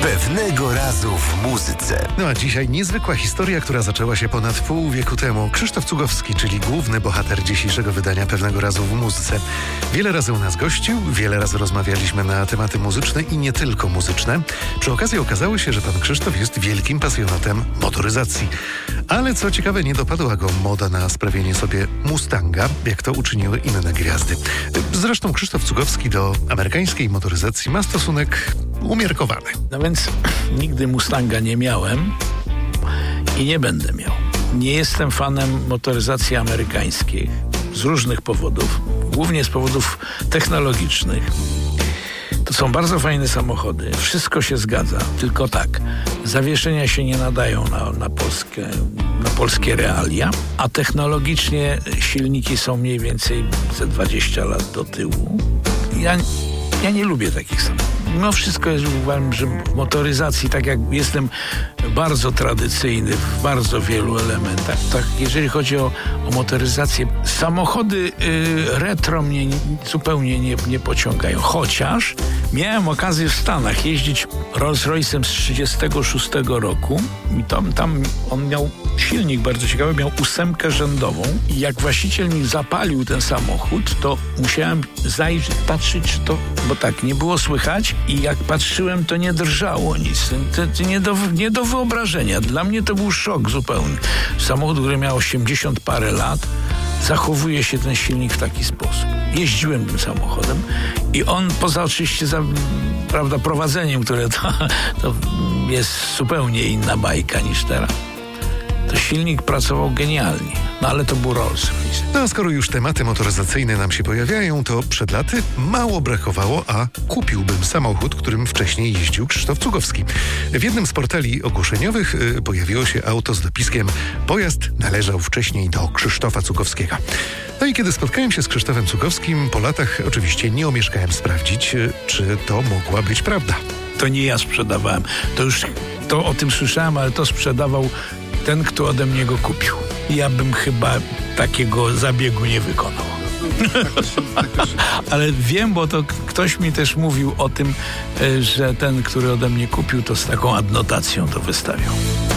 Pewnego razu w muzyce. No a dzisiaj niezwykła historia, która zaczęła się ponad pół wieku temu. Krzysztof Cugowski, czyli główny bohater dzisiejszego wydania Pewnego razu w muzyce. Wiele razy u nas gościł, wiele razy rozmawialiśmy na tematy muzyczne i nie tylko muzyczne. Przy okazji okazało się, że pan Krzysztof jest wielkim pasjonatem motoryzacji. Ale co ciekawe, nie dopadła go moda na sprawienie sobie Mustanga, jak to uczyniły inne gwiazdy. Zresztą Krzysztof Cugowski do amerykańskiej motoryzacji ma stosunek umiarkowany. No więc nigdy Mustanga nie miałem i nie będę miał. Nie jestem fanem motoryzacji amerykańskiej z różnych powodów, głównie z powodów technologicznych. To są bardzo fajne samochody, wszystko się zgadza, tylko tak, zawieszenia się nie nadają na polskie realia, a technologicznie silniki są mniej więcej ze 20 lat do tyłu. Ja nie lubię takich samochodów. Mimo wszystko uważam, że w motoryzacji, tak jak jestem bardzo tradycyjny w bardzo wielu elementach, tak jeżeli chodzi o motoryzację, samochody retro mnie zupełnie nie pociągają. Chociaż miałem okazję w Stanach jeździć Rolls-Royce'em z 1936 roku i tam on miał silnik bardzo ciekawy, miał 8 rzędową i jak właściciel mi zapalił ten samochód, to musiałem zajrzeć, patrzeć, czy to, bo tak, nie było słychać i jak patrzyłem, to nie drżało nic. To nie do wyobrażenia. Dla mnie to był szok zupełny. Samochód, który miał 80 parę lat, zachowuje się ten silnik w taki sposób. Jeździłem tym samochodem i on poza oczywiście prowadzeniem, które to jest zupełnie inna bajka niż teraz. To silnik pracował genialnie, no ale to był Rolls-Royce. No a skoro już tematy motoryzacyjne nam się pojawiają, to przed laty mało brakowało, a kupiłbym samochód, którym wcześniej jeździł Krzysztof Cugowski. W jednym z portali ogłoszeniowych pojawiło się auto z dopiskiem: pojazd należał wcześniej do Krzysztofa Cugowskiego. No i kiedy spotkałem się z Krzysztofem Cugowskim po latach, oczywiście nie omieszkałem sprawdzić, czy to mogła być prawda. To nie ja sprzedawałem. To o tym słyszałem, ale to sprzedawał ten, kto ode mnie go kupił. Ja bym chyba takiego zabiegu nie wykonał. Ale wiem, bo to ktoś mi też mówił o tym, że ten, który ode mnie kupił, to z taką adnotacją to wystawiał.